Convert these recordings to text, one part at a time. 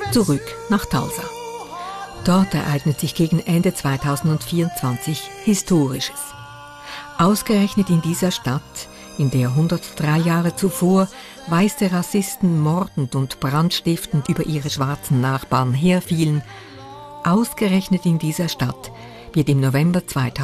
Zurück nach Tulsa. Dort ereignet sich gegen Ende 2024 Historisches. Ausgerechnet in dieser Stadt, in der 103 Jahre zuvor weiße Rassisten mordend und brandstiftend über ihre schwarzen Nachbarn herfielen, ausgerechnet in dieser Stadt wird im November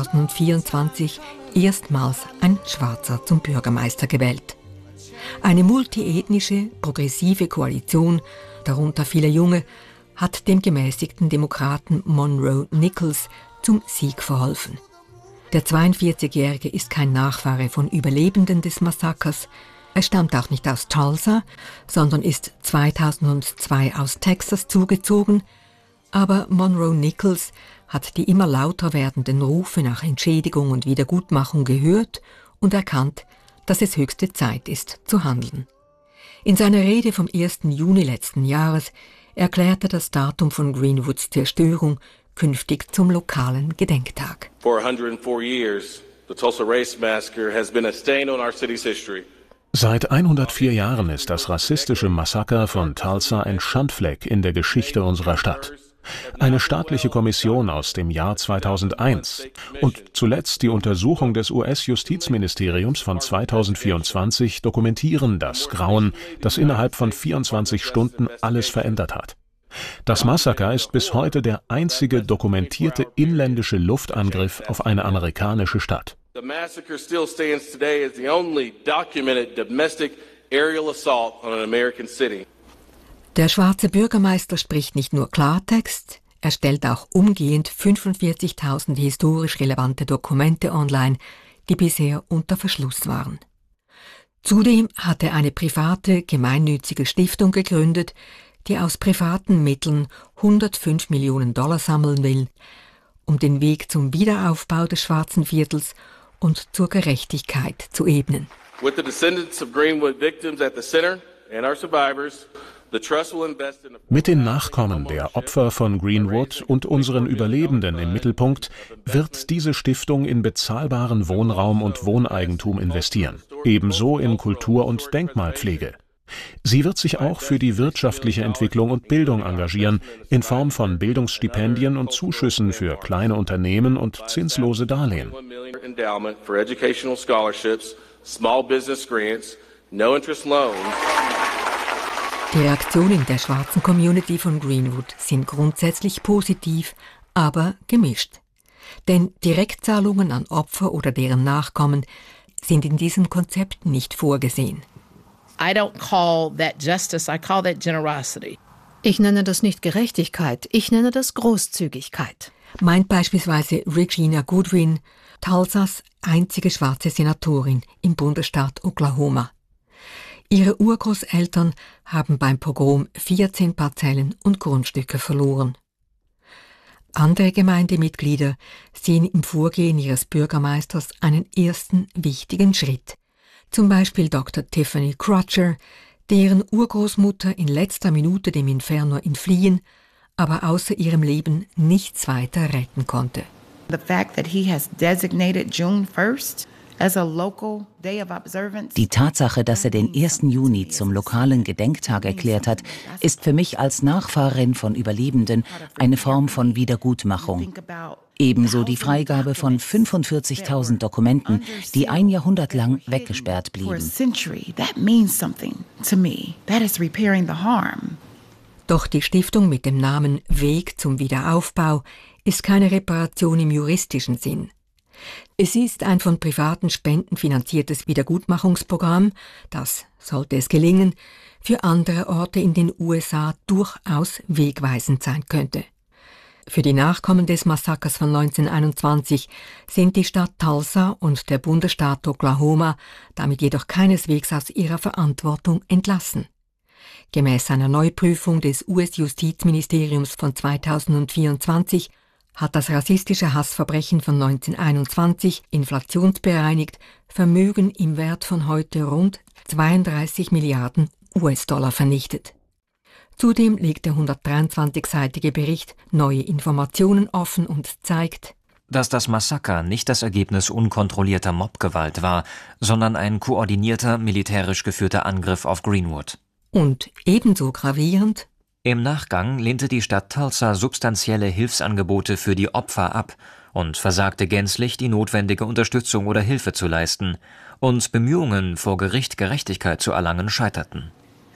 2024 erstmals ein Schwarzer zum Bürgermeister gewählt. Eine multiethnische, progressive Koalition, darunter viele Junge, hat dem gemäßigten Demokraten Monroe Nichols zum Sieg verholfen. Der 42-Jährige ist kein Nachfahre von Überlebenden des Massakers. Er stammt auch nicht aus Tulsa, sondern ist 2002 aus Texas zugezogen. Aber Monroe Nichols hat die immer lauter werdenden Rufe nach Entschädigung und Wiedergutmachung gehört und erkannt, dass es höchste Zeit ist, zu handeln. In seiner Rede vom 1. Juni letzten Jahres erklärte das Datum von Greenwoods Zerstörung künftig zum lokalen Gedenktag. For 104 years, the Tulsa Race Massacre has been a stain on our city's history. Seit 104 Jahren ist das rassistische Massaker von Tulsa ein Schandfleck in der Geschichte unserer Stadt. Eine staatliche Kommission aus dem Jahr 2001 und zuletzt die Untersuchung des US-Justizministeriums von 2024 dokumentieren das Grauen, das innerhalb von 24 Stunden alles verändert hat. Das Massaker ist bis heute der einzige dokumentierte inländische Luftangriff auf eine amerikanische Stadt. The massacre still stands today as the only documented domestic aerial assault on an American city. Der schwarze Bürgermeister spricht nicht nur Klartext, er stellt auch umgehend 45.000 historisch relevante Dokumente online, die bisher unter Verschluss waren. Zudem hat er eine private, gemeinnützige Stiftung gegründet, die aus privaten Mitteln $105 Millionen sammeln will, um den Weg zum Wiederaufbau des schwarzen Viertels und zur Gerechtigkeit zu ebnen. With the descendants of Greenwood victims at the center and our survivors, mit den Nachkommen der Opfer von Greenwood und unseren Überlebenden im Mittelpunkt wird diese Stiftung in bezahlbaren Wohnraum und Wohneigentum investieren, ebenso in Kultur- und Denkmalpflege. Sie wird sich auch für die wirtschaftliche Entwicklung und Bildung engagieren, in Form von Bildungsstipendien und Zuschüssen für kleine Unternehmen und zinslose Darlehen. Die Reaktionen der schwarzen Community von Greenwood sind grundsätzlich positiv, aber gemischt. Denn Direktzahlungen an Opfer oder deren Nachkommen sind in diesem Konzept nicht vorgesehen. I don't call that justice, I call that generosity. Ich nenne das nicht Gerechtigkeit, ich nenne das Großzügigkeit. Meint beispielsweise Regina Goodwin, Tulsas einzige schwarze Senatorin im Bundesstaat Oklahoma. Ihre Urgroßeltern haben beim Pogrom 14 Parzellen und Grundstücke verloren. Andere Gemeindemitglieder sehen im Vorgehen ihres Bürgermeisters einen ersten wichtigen Schritt. Zum Beispiel Dr. Tiffany Crutcher, deren Urgroßmutter in letzter Minute dem Inferno entfliehen, aber außer ihrem Leben nichts weiter retten konnte. The fact that he has designated June 1st Die Tatsache, dass er den 1. Juni zum lokalen Gedenktag erklärt hat, ist für mich als Nachfahrin von Überlebenden eine Form von Wiedergutmachung. Ebenso die Freigabe von 45.000 Dokumenten, die ein Jahrhundert lang weggesperrt blieben. Doch die Stiftung mit dem Namen Weg zum Wiederaufbau ist keine Reparation im juristischen Sinn. Es ist ein von privaten Spenden finanziertes Wiedergutmachungsprogramm, das, sollte es gelingen, für andere Orte in den USA durchaus wegweisend sein könnte. Für die Nachkommen des Massakers von 1921 sind die Stadt Tulsa und der Bundesstaat Oklahoma damit jedoch keineswegs aus ihrer Verantwortung entlassen. Gemäß einer Neuprüfung des US-Justizministeriums von 2024 hat das rassistische Hassverbrechen von 1921 inflationsbereinigt Vermögen im Wert von heute rund 32 Milliarden US-Dollar vernichtet. Zudem legt der 123-seitige Bericht neue Informationen offen und zeigt, dass das Massaker nicht das Ergebnis unkontrollierter Mobgewalt war, sondern ein koordinierter, militärisch geführter Angriff auf Greenwood. Und ebenso gravierend, Im Nachgang lehnte die Stadt Tulsa substanzielle Hilfsangebote für die Opfer ab und versagte gänzlich, die notwendige Unterstützung oder Hilfe zu leisten. Und Bemühungen, vor Gericht Gerechtigkeit zu erlangen, scheiterten.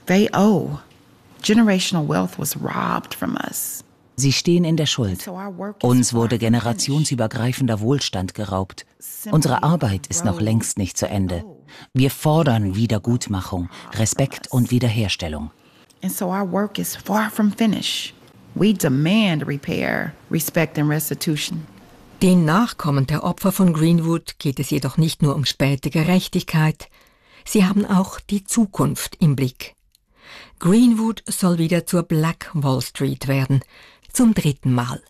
Generational wealth was robbed from us. Sie stehen in der Schuld. Uns wurde generationsübergreifender Wohlstand geraubt. Unsere Arbeit ist noch längst nicht zu Ende. Wir fordern Wiedergutmachung, Respekt und Wiederherstellung. And so our work is far from finished. We demand repair, respect and restitution. Den Nachkommen der Opfer von Greenwood geht es jedoch nicht nur um späte Gerechtigkeit. Sie haben auch die Zukunft im Blick. Greenwood soll wieder zur Black Wall Street werden, zum 3. Mal.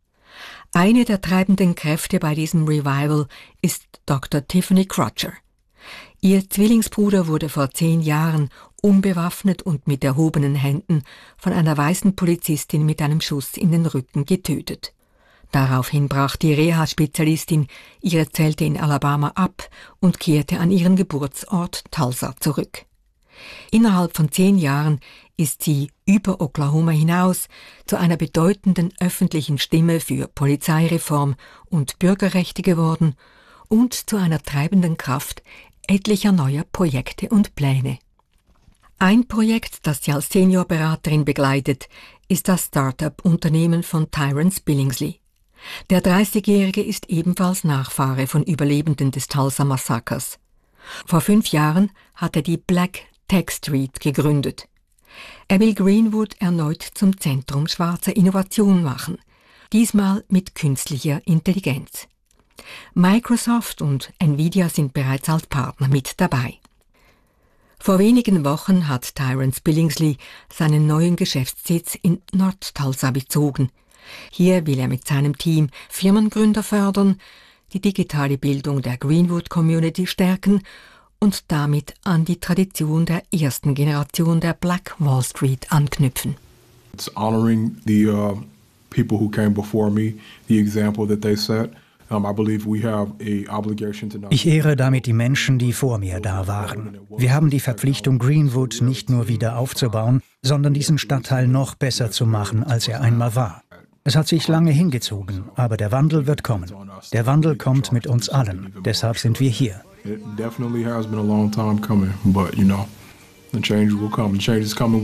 Eine der treibenden Kräfte bei diesem Revival ist Dr. Tiffany Crutcher. Ihr Zwillingsbruder wurde vor 10 Jahren unbewaffnet und mit erhobenen Händen von einer weißen Polizistin mit einem Schuss in den Rücken getötet. Daraufhin brach die Reha-Spezialistin ihre Zelte in Alabama ab und kehrte an ihren Geburtsort Tulsa zurück. Innerhalb von 10 Jahren ist sie über Oklahoma hinaus zu einer bedeutenden öffentlichen Stimme für Polizeireform und Bürgerrechte geworden und zu einer treibenden Kraft etlicher neuer Projekte und Pläne. Ein Projekt, das sie als Seniorberaterin begleitet, ist das Start-up-Unternehmen von Tyrance Billingsley. Der 30-Jährige ist ebenfalls Nachfahre von Überlebenden des Tulsa-Massakers. Vor 5 Jahren hat er die Black Tech Street gegründet. Er will Greenwood erneut zum Zentrum schwarzer Innovation machen, diesmal mit künstlicher Intelligenz. Microsoft und Nvidia sind bereits als Partner mit dabei. Vor wenigen Wochen hat Tyrance Billingsley seinen neuen Geschäftssitz in Nord-Tulsa bezogen. Hier will er mit seinem Team Firmengründer fördern, die digitale Bildung der Greenwood-Community stärken und damit an die Tradition der ersten Generation der Black Wall Street anknüpfen. It's honoring the people who came before me, the example that they set. Ich ehre damit die Menschen, die vor mir da waren. Wir haben die Verpflichtung, Greenwood nicht nur wieder aufzubauen, sondern diesen Stadtteil noch besser zu machen, als er einmal war. Es hat sich lange hingezogen, aber der Wandel wird kommen. Der Wandel kommt mit uns allen. Deshalb sind wir hier. It definitely has been a long time coming, but the change will come. The change is coming.